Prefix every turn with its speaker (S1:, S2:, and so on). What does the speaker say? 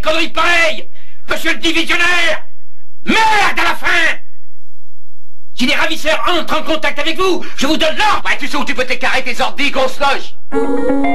S1: conneries pareilles, monsieur le divisionnaire. Merde à la fin. Si les ravisseurs entrent en contact avec vous, je vous donne l'ordre.
S2: Ouais, tu sais où tu peux t'écarrer tes ordres, grosse loge.